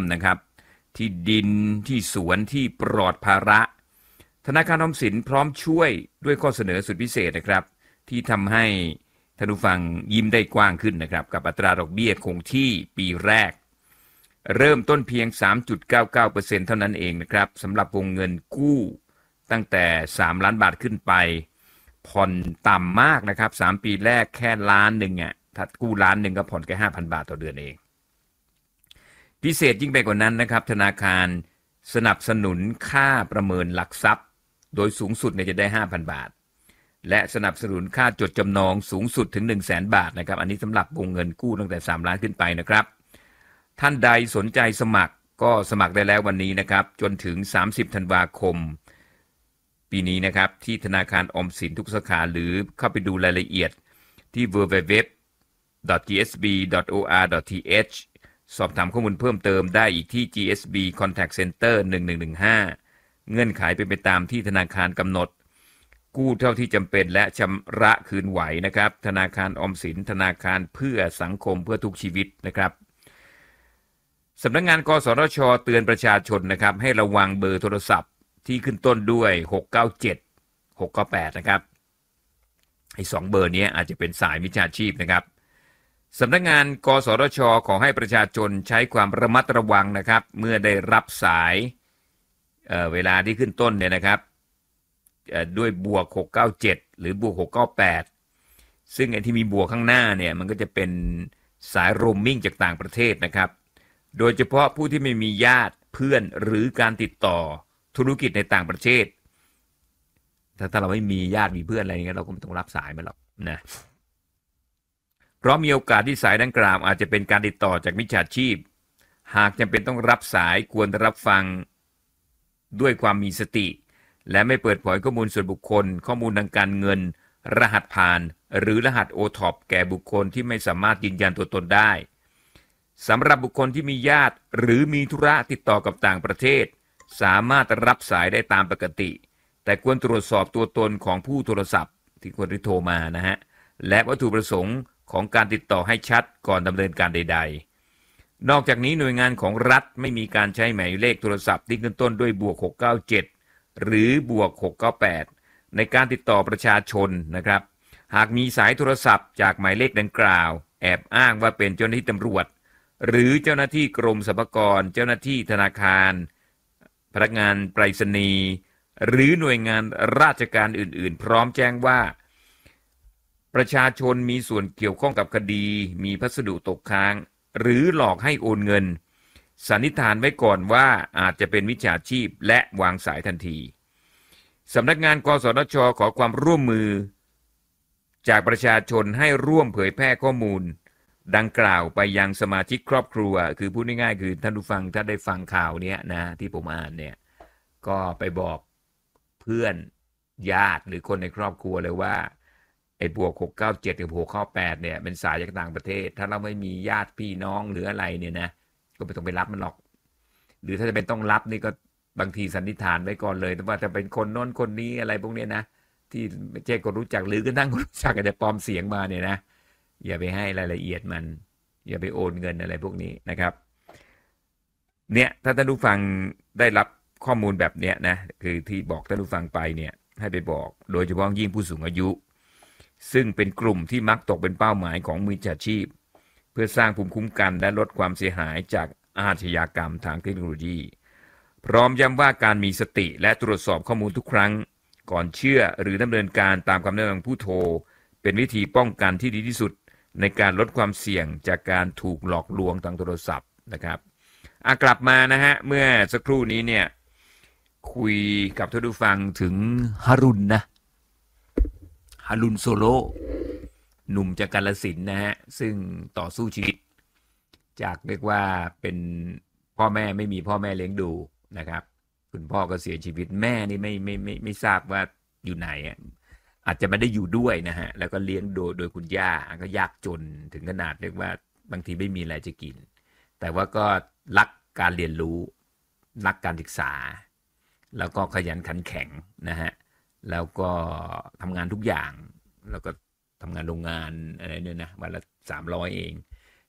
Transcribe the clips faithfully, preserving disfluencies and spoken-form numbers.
ำนะครับที่ดินที่สวนที่ปลอดภาระธนาคารออมสินพร้อมช่วยด้วยข้อเสนอสุดพิเศษนะครับที่ทำให้ท่านผู้ฟังยิ้มได้กว้างขึ้นนะครับกับอัตราดอกเบี้ยคงที่ปีแรกเริ่มต้นเพียง สามจุดเก้าเก้าเปอร์เซ็นต์ เท่านั้นเองนะครับสำหรับวงเงินกู้ตั้งแต่สามล้านบาทขึ้นไปผ่อนต่ำมากนะครับสามปีแรกแค่ล้านหนึ่งอ่ะถ้ากู้ล้านหนึ่งก็ผ่อนแค่ ห้าพัน บาทต่อเดือนเองพิเศษยิ่งไปกว่านั้นนะครับธนาคารสนับสนุนค่าประเมินหลักทรัพย์โดยสูงสุดเนี่ยจะได้ ห้าพัน บาทและสนับสนุนค่าจดจำนองสูงสุดถึง หนึ่งแสน บาทนะครับอันนี้สำหรับวงเงินกู้ตั้งแต่สามล้านขึ้นไปนะครับท่านใดสนใจสมัครก็สมัครได้แล้ววันนี้นะครับจนถึงสามสิบธันวาคมปีนี้นะครับที่ธนาคารออมสินทุกสาขาหรือเข้าไปดูรายละเอียดที่ ดับเบิลยู ดับเบิลยู ดับเบิลยู ดอท จี เอส บี ดอท โอ อาร์ ดอท ที เอช สอบถามข้อมูลเพิ่มเติมได้อีกที่ จี เอส บี Contact Center หนึ่งหนึ่งหนึ่งห้าเงื่อนไขเป็นไปตามที่ธนาคารกำหนดกู้เท่าที่จำเป็นและชำระคืนไหวนะครับธนาคารออมสินธนาคารเพื่อสังคมเพื่อทุกชีวิตนะครับสำนักงานกสทช.เตือนประชาชนนะครับให้ระวังเบอร์โทรศัพท์ที่ขึ้นต้นด้วยหกเก้าเจ็ด หกเก้าแปดนะครับไอ้สองเบอร์นี้อาจจะเป็นสายมิจฉาชีพนะครับสำนักงานกสทช.ขอให้ประชาชนใช้ความระมัดระวังนะครับเมื่อได้รับสายเอ่อเวลาที่ขึ้นต้นเนี่ยนะครับด้วยบวกหกเก้าเจ็ดหรือบวกหกเก้าแปดซึ่งไอ้ที่มีบวกข้างหน้าเนี่ยมันก็จะเป็นสายโรมมิ่งจากต่างประเทศนะครับโดยเฉพาะผู้ที่ไม่มีญาติเพื่อนหรือการติดต่อธุรกิจในต่างประเทศถ้าถ้าเราไม่มีญาติมีเพื่อนอะไรอย่างเงี้ยเราก็ไม่ต้องรับสายมันหรอกนะเพราะมีโอกาสที่สายดังกล่าวอาจจะเป็นการติดต่อจากมิจฉาชีพหากจำเป็นต้องรับสายควรรับฟังด้วยความมีสติและไม่เปิดเผยข้อมูลส่วนบุคคลข้อมูลทางการเงินรหัสผ่านหรือรหัส โอ ที พี แก่บุคคลที่ไม่สามารถยืนยันตัวตนได้สำหรับบุคคลที่มีญาติหรือมีธุระติดต่อกับต่างประเทศสามารถรับสายได้ตามปกติแต่ควรตรวจสอบตัวตนของผู้โทรศัพท์ที่คนที่โทรมานะฮะและวัตถุประสงค์ของการติดต่อให้ชัดก่อนดำเนินการใดๆนอกจากนี้หน่วยงานของรัฐไม่มีการใช้หมายเลขโทรศัพท์ที่ขึ้นต้นด้วยบวกหกเก้าเจ็ดหรือบวกหกเก้าแปดในการติดต่อประชาชนนะครับหากมีสายโทรศัพท์จากหมายเลขดังกล่าวแอบอ้างว่าเป็นเจ้าหน้าที่ตำรวจหรือเจ้าหน้าที่กรมสรรพากรเจ้าหน้าที่ธนาคารพนักงานไปรษณีย์หรือหน่วยงานราชการอื่นๆพร้อมแจ้งว่าประชาชนมีส่วนเกี่ยวข้องกับคดีมีพัสดุตกค้างหรือหลอกให้โอนเงินสันนิษฐานไว้ก่อนว่าอาจจะเป็นมิจฉาชีพและวางสายทันทีสำนักงานกสทช.ขอความร่วมมือจากประชาชนให้ร่วมเผยแพร่ข้อมูลดังกล่าวไปยังสมาชิกครอบครัวคือพูดง่ายๆคือท่านผู้ฟังถ้าได้ฟังข่าวเนี้ยนะที่ผมอ่านเนี่ยก็ไปบอกเพื่อนญาติหรือคนในครอบครัวเลยว่าไอ้บวกหกเก้าเจ็ดกับหกเก้าแปดเนี่ยเป็นสายจากต่างประเทศถ้าเราไม่มีญาติพี่น้องหรืออะไรเนี่ยนะก็ไม่ต้องไปรับมันหรอกหรือถ้าจะเป็นต้องรับนี่ก็บางทีสันนิษฐานไว้ก่อนเลยว่าจะเป็นคนโน้นคนนี้อะไรพวกนี้นะที่ไม่ใช่คนรู้จักหรือกระทั่งคนรู้จักอาจจะปลอมเสียงมาเนี่ยนะอย่าไปให้รายละเอียดมันอย่าไปโอนเงินอะไรพวกนี้นะครับเนี่ยถ้าท่านผู้ฟังได้รับข้อมูลแบบเนี้ยนะคือที่บอกท่านผู้ฟังไปเนี่ยให้ไปบอกโดยเฉพาะยิ่งผู้สูงอายุซึ่งเป็นกลุ่มที่มักตกเป็นเป้าหมายของมิจฉาชีพเพื่อสร้างภูมิคุ้มกันและลดความเสียหายจากอาชญากรรมทางเทคโนโลยีพร้อมย้ำว่าการมีสติและตรวจสอบข้อมูลทุกครั้งก่อนเชื่อหรือดำเนินการตามคำแนะนำของผู้โทรเป็นวิธีป้องกันที่ดีที่สุดในการลดความเสี่ยงจากการถูกหลอกลวงทางโทรศัพท์นะครับอ่ะกลับมานะฮะเมื่อสักครู่นี้เนี่ยคุยกับท่านผู้ฟังถึงฮารุนนะฮารุนโซโลหนุ่มจากกาฬสินธุ์นะฮะซึ่งต่อสู้ชีวิตจากเรียกว่าเป็นพ่อแม่ไม่มีพ่อแม่เลี้ยงดูนะครับคุณพ่อก็เสียชีวิตแม่นี่ไม่ไม่ไม่ไม่ทราบว่าอยู่ไหนอาจจะไม่ได้อยู่ด้วยนะฮะแล้วก็เลี้ยงโดยโดยคุณย่าก็ยากจนถึงขนาดเรียกว่าบางทีไม่มีอะไรจะกินแต่ว่าก็รักการเรียนรู้รักการศึกษาแล้วก็ขยันขันแข็งนะฮะแล้วก็ทำงานทุกอย่างแล้วก็ทำงานโรงงานอะไรเนี่ยนะวันละสามร้อยเอง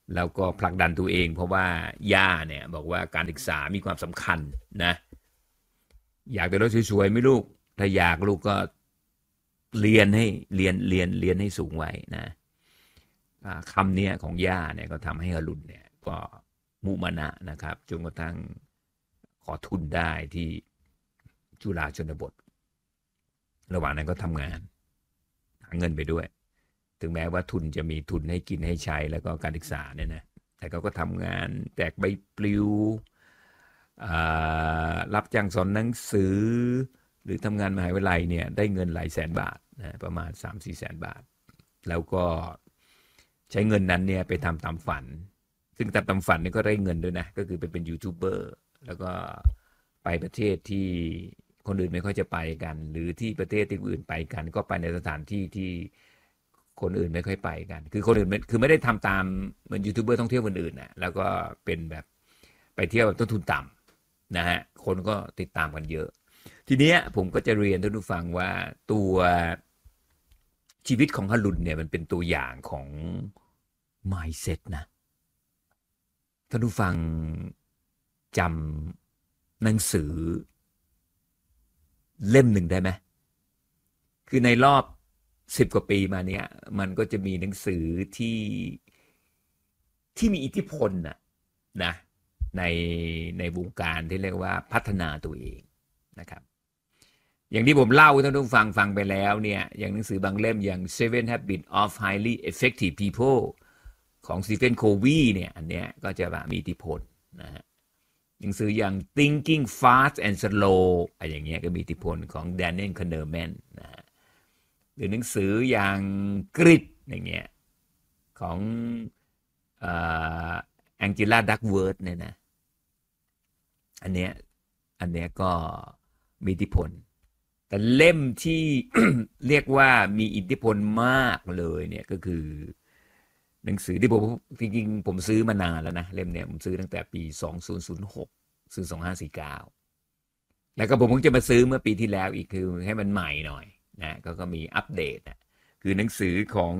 แล้วก็ผลักดันตัวเองเพราะว่าย่าเนี่ยบอกว่าการศึกษามีความสำคัญนะอยากได้รถสวยๆไหมลูกถ้าอยากลูกก็เรียนให้เรียนเรียนเรียนให้สูงไว้นะคำนี้ของย่าเนี่ยก็ทำให้อรุณเนี่ยก็มุมานะนะครับจนกระทั่งขอทุนได้ที่จุฬาชนบทระหว่างนั้นก็ทำงานหาเงินไปด้วยถึงแม้ว่าทุนจะมีทุนให้กินให้ใช้แล้วก็การศึกษาเนี่ยนะแต่เขาก็ทำงานแจกใบปลิวรับจ้างสอนหนังสือหรือทำงานมหาวิทยาลัยเนี่ยได้เงินหลายแสนบาทนะประมาณ สามถึงสี่ แสนบาทแล้วก็ใช้เงินนั้นเนี่ยไปทำตามฝันซึ่งตามตามฝันนี่ก็ได้เงินด้วยนะก็คือไปเป็นยูทูบเบอร์แล้วก็ไปประเทศที่คนอื่นไม่ค่อยจะไปกันหรือที่ประเทศที่อื่นไปกันก็ไปในสถานที่ที่คนอื่นไม่ค่อยไปกันคือคนอื่นคือไม่ได้ทำตามเหมือนยูทูบเบอร์ท่องเที่ยวคนอื่นนะแล้วก็เป็นแบบไปเที่ยวแบบต้นทุนต่ำนะฮะคนก็ติดตามกันเยอะทีเนี้ยผมก็จะเรียนท่านผู้ฟังว่าตัวชีวิตของฮารุนเนี่ยมันเป็นตัวอย่างของ mindset นะท่านผู้ฟังจำหนังสือเล่มหนึ่งได้ไหมคือในรอบสิบกว่าปีมาเนี้ยมันก็จะมีหนังสือที่ที่มีอิทธิพลนะนะในในวงการที่เรียกว่าพัฒนาตัวเองนะครับอย่างที่ผมเล่าท่านผู้ฟังฟังไปแล้วเนี่ยอย่างหนังสือบางเล่มอย่าง Seven Habits of Highly Effective People ของสตีเฟนโควีเนี่ยอันเนี้ยก็จะมีอิทธิพลนะฮะหนังสืออย่าง Thinking Fast and Slow อะไรอย่างเงี้ยก็มีอิทธิพลของ Daniel Kahneman นะฮะหรือหนังสืออย่างกริดอย่างเงี้ยของเอ่อแองเจล่าดักเวิร์ธเนี่ยนะอันเนี้ยอันเนี้ยก็มีอิทธิพลแต่เล่มที่ เรียกว่ามีอิทธิพลมากเลยเนี่ยก็คือหนังสือที่ผมจริงๆผมซื้อมานานแล้วนะเล่มเนี้ยผมซื้อตั้งแต่ปีสองพันหกซื้อสองพันห้าร้อยสี่สิบเก้าแล้วก็ผมเพิ่งจะมาซื้อเมื่อปีที่แล้วอีกคือให้มันใหม่หน่อยนะก็ก็มีอัปเดตนะคือหนังสือของ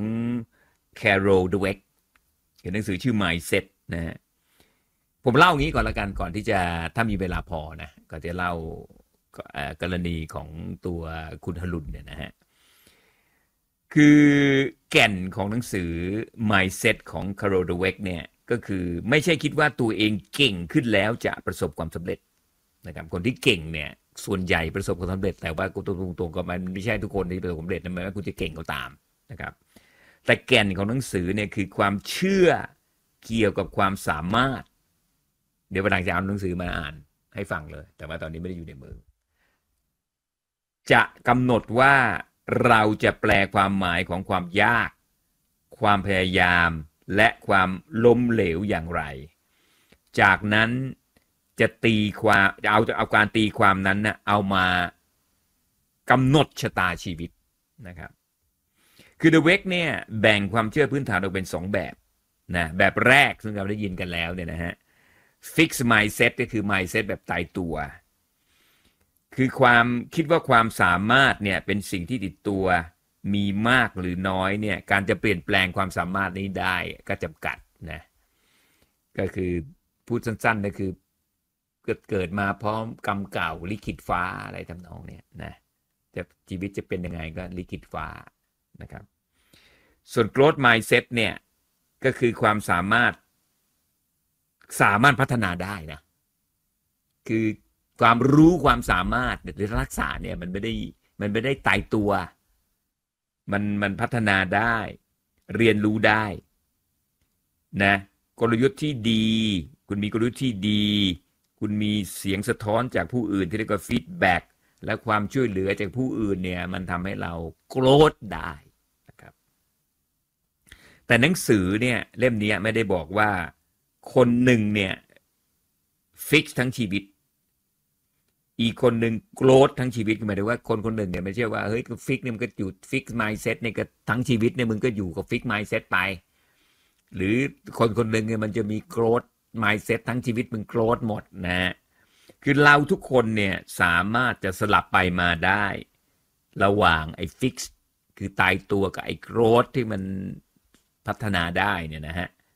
Carol Dweck คือหนังสือชื่อ Mindset นะฮะผมเล่างี้ก่อนละกันก่อนที่จะถ้ามีเวลาพอนะก็จะเล่ากรณีของตัวคุณฮารุนเนี่ยนะฮะคือแก่นของหนังสือ Mindset ของ Carol Dweck เนี่ยก็คือไม่ใช่คิดว่าตัวเองเก่งขึ้นแล้วจะประสบความสำเร็จนะครับคนที่เก่งเนี่ยส่วนใหญ่ประสบความสำเร็จแต่ว่าตรงๆก็มันไม่ใช่ทุกคนที่ประสบความสำเร็จนะไม่ว่าคุณจะเก่งก็ตามนะครับแต่แก่นของหนังสือเนี่ยคือความเชื่อเกี่ยวกับความสามารถเดี๋ยววันหลังจะเอาหนังสือมาอ่านให้ฟังเลยแต่ว่าตอนนี้ไม่ได้อยู่ในมือจะกำหนดว่าเราจะแปลความหมายของความยากความพยายามและความล้มเหลวอย่างไรจากนั้นจะตีความจะเอาเอาการตีความนั้นนะเอามากำหนดชะตาชีวิตนะครับคือเดอะเวกเนี่ยแบ่งความเชื่อพื้นฐานออกเป็นสองแบบนะแบบแรกซึ่งเราได้ยินกันแล้วเนี่ยนะฮะ fix mindset ก็คือ mindset แบบตายตัวคือความคิดว่าความสามารถเนี่ยเป็นสิ่งที่ติดตัวมีมากหรือน้อยเนี่ยการจะเปลี่ยนแปลงความสามารถนี้ได้ก็จำกัดนะก็คือพูดสั้นๆก็คือเกิดเกิดมาพร้อมกรรมเก่าลิขิตฟ้าอะไรทำนองเนี่ยนะจะชีวิตจะเป็นยังไงก็ลิขิตฟ้านะครับส่วน growth mindset เนี่ยก็คือความสามารถสามารถพัฒนาได้นะคือความรู้ความสามารถหรือทักษะเนี่ยมันไม่ได้มันไม่ได้ตายตัวมันมันพัฒนาได้เรียนรู้ได้นะกลยุทธ์ที่ดีคุณมีกลยุทธ์ที่ดีคุณมีเสียงสะท้อนจากผู้อื่นที่เรียกว่าฟีดแบ็กและความช่วยเหลือจากผู้อื่นเนี่ยมันทำให้เราโกรธได้นะครับแต่หนังสือเนี่ยเล่มนี้ไม่ได้บอกว่าคนหนึ่งเนี่ยฟิกซ์ทั้งชีวิตอีกคนหนึ่งโกรธทั้งชีวิตหมายถึงว่าคนคนหนึ่งเนี่ยไม่ใช่ว่าเฮ้ยฟิกเนี่ยมันก็อยู่ฟิกมายด์เซ็ตเนี่ยก็ทั้งชีวิตเนี่ยมึงก็อยู่กับฟิกมายด์เซ็ตไปหรือคนคนหนึ่งเนี่ยมันจะมีโกรธมายด์เซ็ตทั้งชีวิตมึงโกรธหมดนะคือเราทุกคนเนี่ยสามารถจะสลับไปมาได้ระหว่างไอ้ฟิกซ์คือตายตัวกับไอ้โกรธที่มันพัฒนาได้เนี่ยนะฮะ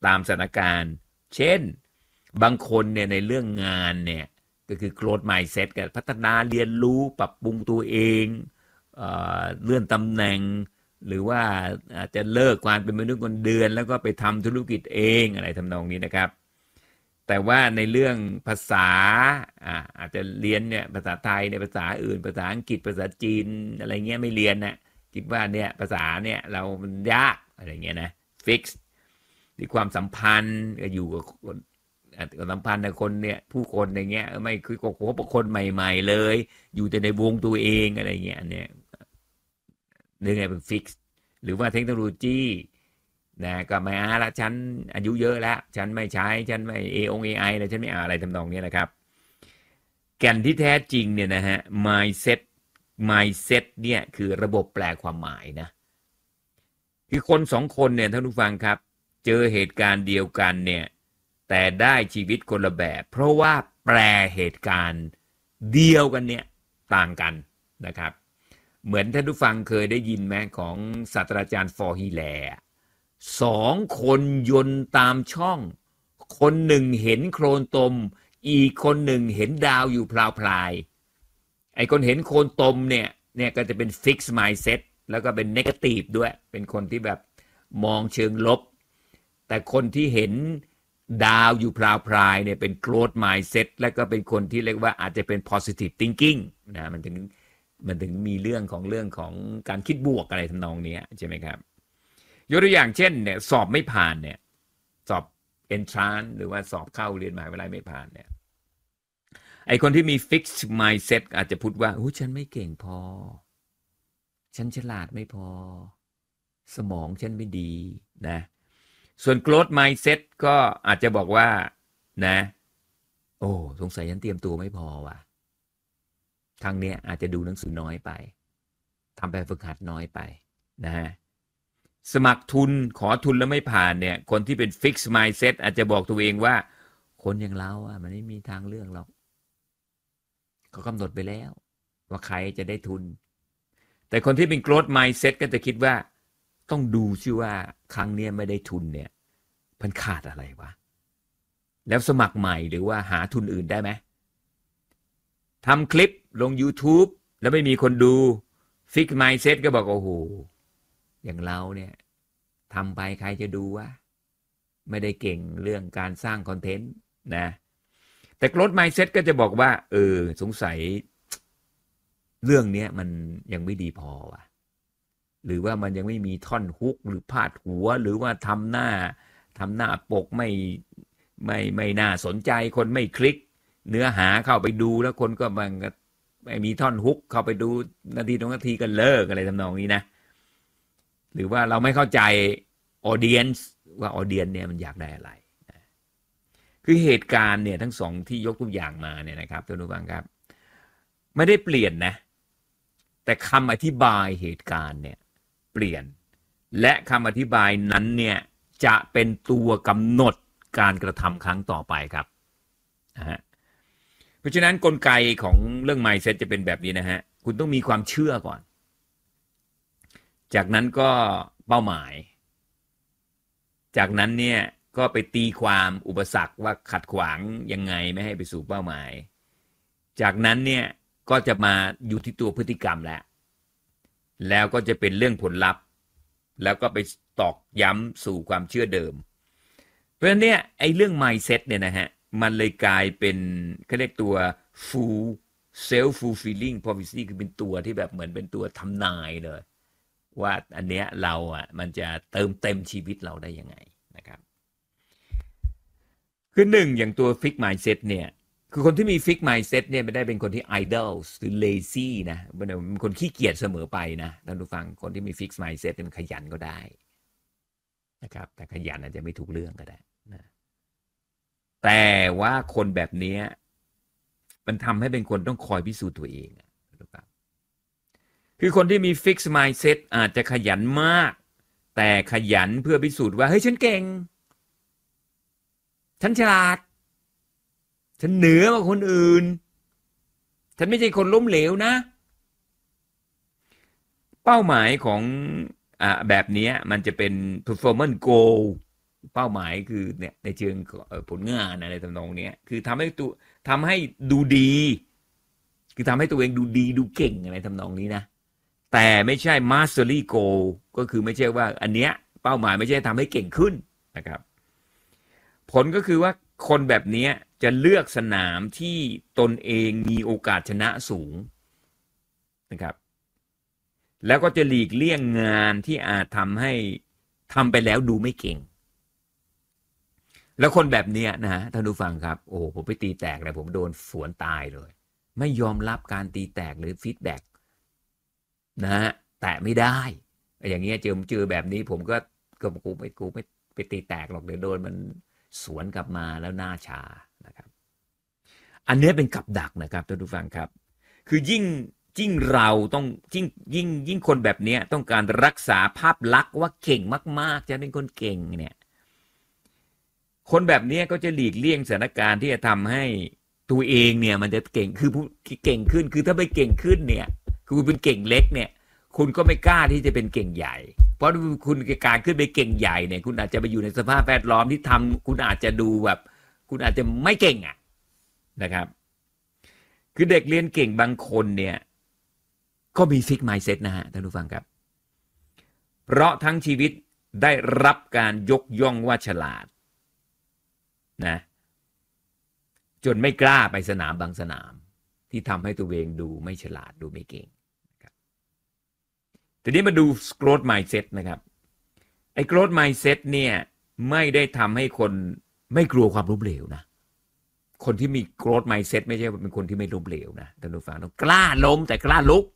ตามสถานการณ์เช่นบางคนเนี่ยในเรื่องงานเนี่ยก็คือ growth mindset กับพัฒนาเรียนรู้ปรับปรุงตัวเองเอ่อเลื่อนตำแหน่งหรือว่าอาจจะเลิกการเป็นมนุษย์เงินเดือนแล้วก็ไปทำธุรกิจเองอะไรทำนองนี้นะครับแต่ว่าในเรื่องภาษาอ่าอาจจะเรียนเนี่ยภาษาไทยในภาษาอื่นภาษาอังกฤษภาษาจีนอะไรเงี้ยไม่เรียนนะคิดว่าเนี่ยภาษาเนี่ยเรามันยากอะไรเงี้ยนะฟิกซ์ที่ความสัมพันธ์อยู่กับคนความสัมพันธ์กับคนเนี่ยผู้คนอย่างเงี้ยไม่คือโคบคนใหม่ๆเลยอยู่แต่ในวงตัวเองอะไรเงี้ยเนี่ยเรื่องไงเป็นฟิกซ์หรือว่าเทคโนโลยีนะก็ไม่อาละฉันอายุเยอะแล้วฉันไม่ใช้ฉันไม่เอองเอไอแล้วฉันไม่อ่านอะไรทำนองนี้นะครับแก่นที่แท้จริงเนี่ยนะฮะ mindset mindset เนี่ยคือระบบแปลความหมายนะคือคนสองคนเนี่ยท่านผู้ฟังครับเจอเหตุการณ์เดียวกันเนี่ยแต่ได้ชีวิตคนละแบบเพราะว่าแปลเหตุการณ์เดียวกันเนี่ยต่างกันนะครับเหมือนท่านผู้ฟังเคยได้ยินไหมของศาสตราจารย์ฟอร์ฮีแลสองคนยนต์ตามช่องคนหนึ่งเห็นโคลนตมอีกคนหนึ่งเห็นดาวอยู่พลาวพลายไอ้คนเห็นโคลนตมเนี่ยเนี่ยก็จะเป็น fixed mindset แล้วก็เป็น negative ด้วยเป็นคนที่แบบมองเชิงลบแต่คนที่เห็นดาวอยู่พลาวพลายเนี่ยเป็น growth mindset แล้วก็เป็นคนที่เรียกว่าอาจจะเป็น positive thinking นะมันถึงมันถึงมีเรื่องของเรื่องของการคิดบวกอะไรทำนองนี้ใช่ไหมครับยกตัวอย่างเช่นเนี่ยสอบไม่ผ่านเนี่ยสอบ entrance หรือว่าสอบเข้าเรียนมหาวิทยาลัยไม่ผ่านเนี่ยไอคนที่มี fixed mindset อาจจะพูดว่าโอ้ฉันไม่เก่งพอฉันฉลาดไม่พอสมองฉันไม่ดีนะส่วน growth mindset ก็อาจจะบอกว่านะโอ้สงสัยฉันเตรียมตัวไม่พอว่ะครั้งนี้อาจจะดูหนังสือน้อยไปทำแบบฝึกหัดน้อยไปนะฮะสมัครทุนขอทุนแล้วไม่ผ่านเนี่ยคนที่เป็น fixed mindset อาจจะบอกตัวเองว่าคนอย่างเราอ่ะมันไม่มีทางเลือกหรอกเขากำหนดไปแล้วว่าใครจะได้ทุนแต่คนที่เป็น growth mindset ก็จะคิดว่าต้องดูซิว่าครั้งนี้ไม่ได้ทุนเนี่ยมันขาดอะไรวะแล้วสมัครใหม่หรือว่าหาทุนอื่นได้ไหมทำคลิปลง YouTube แล้วไม่มีคนดู fixed mindset ก็บอกโอ้โหอย่างเราเนี่ยทำไปใครจะดูวะไม่ได้เก่งเรื่องการสร้างคอนเทนต์นะแต่ growth mindset ก็จะบอกว่าเออสงสัยเรื่องนี้มันยังไม่ดีพอว่ะหรือว่ามันยังไม่มีท่อนฮุกหรือพาดหัวหรือว่าทำหน้าทำหน้าปกไม่ไม่ไม่น่าสนใจคนไม่คลิกเนื้อหาเข้าไปดูแล้วคนก็มันก็ไม่มีท่อนฮุกเข้าไปดูนาทีตรงนาทีก็เลิกอะไรทำนองนี้นะหรือว่าเราไม่เข้าใจ audience ว่า audience เนี่ยมันอยากได้อะไรคือเหตุการณ์เนี่ยทั้งสองที่ยกตัวอย่างมาเนี่ยนะครับท่านผู้ฟังครับไม่ได้เปลี่ยนนะแต่คำอธิบายเหตุการณ์เนี่ยเปลี่ยนและคำอธิบายนั้นเนี่ยจะเป็นตัวกำหนดการกระทำครั้งต่อไปครับนะฮะเพราะฉะนั้นกลไกของเรื่อง mindset จะเป็นแบบนี้นะฮะคุณต้องมีความเชื่อก่อนจากนั้นก็เป้าหมายจากนั้นเนี่ยก็ไปตีความอุปสรรคว่าขัดขวางยังไงไม่ให้ไปสู่เป้าหมายจากนั้นเนี่ยก็จะมาอยู่ที่ตัวพฤติกรรมแล้วแล้วก็จะเป็นเรื่องผลลัพธ์แล้วก็ไปตอกย้ำสู่ความเชื่อเดิมเพราะฉะนั้นเนี่ยไอ้เรื่อง mindset เนี่ยนะฮะมันเลยกลายเป็นเขาเรียกตัว full self fulfilling prophecy คือเป็นตัวที่แบบเหมือนเป็นตัวทำนายเลยว่าอันเนี้ยเราอ่ะมันจะเติมเต็มชีวิตเราได้ยังไงนะครับคือหนึ่งอย่างตัว fix mindset เนี่ยคือคนที่มี fix mindset เนี่ยไม่ได้เป็นคนที่ idle หรือ lazy นะเป็นคนขี้เกียจเสมอไปนะท่านผู้ฟังคนที่มี fix mindset มันขยันก็ได้นะครับแต่ขยันอาจจะไม่ถูกเรื่องก็ได้นะแต่ว่าคนแบบนี้มันทำให้เป็นคนต้องคอยพิสูจน์ตัวเองนะครับคือคนที่มี fix mindset อาจจะขยันมากแต่ขยันเพื่อพิสูจน์ว่าเฮ้ยฉันเก่งฉันฉลาดฉันเหนือกว่าคนอื่นฉันไม่ใช่คนล้มเหลวนะเป้าหมายของอ่าแบบนี้มันจะเป็น performance goal เป้าหมายคือเนี่ยในเชิงผลงานอะไรทำนองนี้คือทำให้ตัวทำให้ดูดีคือทำให้ตัวเองดูดีดูเก่งอะไรทำนองนี้นะแต่ไม่ใช่ mastery goal ก็คือไม่ใช่ว่าอันเนี้ยเป้าหมายไม่ใช่ทำให้เก่งขึ้นนะครับผลก็คือว่าคนแบบนี้จะเลือกสนามที่ตนเองมีโอกาสชนะสูงนะครับแล้วก็จะหลีกเลี่ยงงานที่อาจทำให้ทำไปแล้วดูไม่เก่งแล้วคนแบบนี้นะฮะท่านผู้ฟังครับโอ้โหผมไปตีแตกเลยผมโดนสวนตายเลยไม่ยอมรับการตีแตกหรือฟีดแบ็กนะฮะแต่ไม่ได้อย่างเงี้ยเจอเจอแบบนี้ผมก็ก็กูไม่กูไม่ไปตีแตกหรอกเดี๋ยวโดนมันสวนกลับมาแล้วหน้าชานะครับอันนี้เป็นกับดักนะครับท่านผู้ฟังครับคือยิ่งยิ่งเราต้องยิ่งยิ่งยิ่งคนแบบนี้ต้องการรักษาภาพลักษณ์ว่าเก่งมากๆจะเป็นคนเก่งเนี่ยคนแบบนี้ก็จะหลีกเลี่ยงสถานการณ์ที่จะทำให้ตัวเองเนี่ยมันจะเก่งคือเก่งขึ้นคือถ้าไม่เก่งขึ้นเนี่ยคือเป็นเก่งเล็กเนี่ยคุณก็ไม่กล้าที่จะเป็นเก่งใหญ่เพราะคุณการขึ้นไปเก่งใหญ่เนี่ยคุณอาจจะไปอยู่ในสภาพแวดล้อมที่ทำคุณอาจจะดูแบบคุณอาจจะไม่เก่งอ่ะนะครับคือเด็กเรียนเก่งบางคนเนี่ยก็มีฟิกไมน์เซ็ตนะฮะท่านผู้ฟังครับเพราะทั้งชีวิตได้รับการยกย่องว่าฉลาดนะจนไม่กล้าไปสนามบางสนามที่ทำให้ตัวเองดูไม่ฉลาดดูไม่เก่งนะครับทีนี้มาดู growth mindset นะครับไอ้ growth mindset เนี่ยไม่ได้ทำให้คนไม่กลัวความล้มเหลวนะคนที่มี growth mindset ไม่ใช่เป็นคนที่ไม่ล้มเหลวนะท่านผู้ฟังต้องกล้าล้มแต่กล้าลุก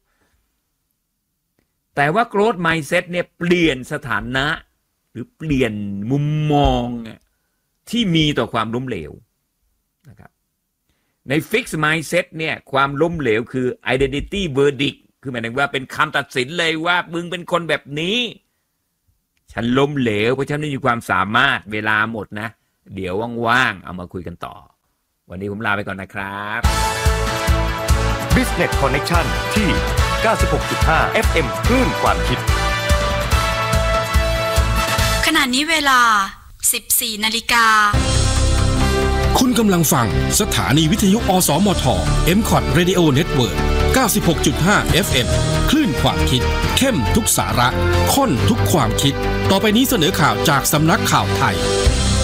แต่ว่า growth mindset เนี่ยเปลี่ยนสถานะหรือเปลี่ยนมุมมองที่มีต่อความล้มเหลวนะครับใน fixed mindset เนี่ยความล้มเหลวคือ identity verdict คือหมายถึงว่าเป็นคำตัดสินเลยว่ามึงเป็นคนแบบนี้ฉันล้มเหลวเพราะฉันไม่มีความสามารถเวลาหมดนะเดี๋ยวว่างๆเอามาคุยกันต่อวันนี้ผมลาไปก่อนนะครับ Business Connection ที่ เก้าสิบหกจุดห้า เอฟ เอ็ม คลื่นความคิดขณะนี้เวลา สิบสี่นาฬิกาคุณกำลังฟังสถานีวิทยุอสมท เอ็ม คอท Radio Network เก้าสิบหกจุดห้า เอฟ เอ็ม คลื่นความคิดเข้มทุกสาระข้นทุกความคิดต่อไปนี้เสนอข่าวจากสำนักข่าวไทย